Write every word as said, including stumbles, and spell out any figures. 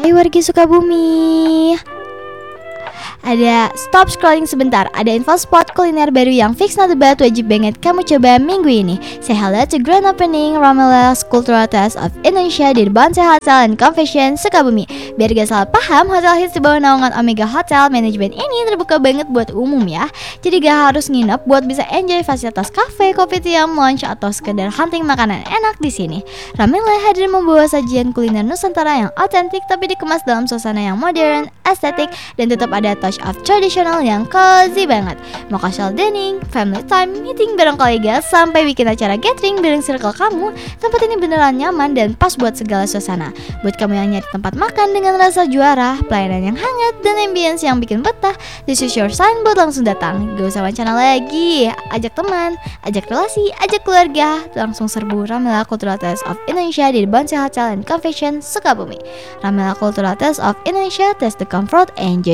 Hai wargi Sukabumi. Ada stop scrolling sebentar. Ada info spot kuliner baru yang fix not bad, wajib banget kamu coba minggu ini. Say hello to grand opening Romela's Cultural Test of Indonesia di Bonsai Hotel and Convention Sukabumi. Biar gak salah paham, hotel hits di bawah naungan Omega Hotel Management ini terbuka banget buat umum ya. Jadi gak harus nginep buat bisa enjoy fasilitas cafe, kopi tiam, lunch atau sekedar hunting makanan enak di sini. Ramela hadir membawa sajian kuliner Nusantara yang autentik tapi dikemas dalam suasana yang modern, estetik, dan tetap ada touch of traditional yang cozy banget. Mau casual dining, family time, meeting bareng kolega, sampai bikin acara gathering bareng circle kamu, tempat ini beneran nyaman dan pas buat segala suasana. Buat kamu yang nyari tempat makan dengan rasa juara, pelayanan yang hangat, dan ambience yang bikin betah, this is your sign buat langsung datang. Gak usah wacana lagi, ajak teman, ajak relasi, ajak keluarga, langsung serbu Ramela Cultural Test of Indonesia di Bonsai Hotel and Convention Sukabumi. Ramela Cultural Test of Indonesia, test the comfort, enjoy